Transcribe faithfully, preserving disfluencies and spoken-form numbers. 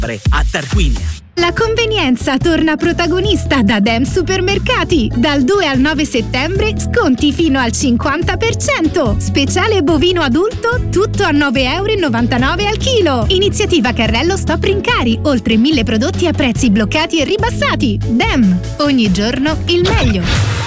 a Tarquinia. La convenienza torna protagonista da Dem Supermercati. Dal due al nove settembre sconti fino al cinquanta per cento. Speciale bovino adulto tutto a nove virgola novantanove euro al chilo. Iniziativa carrello stop rincari. Oltre mille prodotti a prezzi bloccati e ribassati. Dem. Ogni giorno il meglio.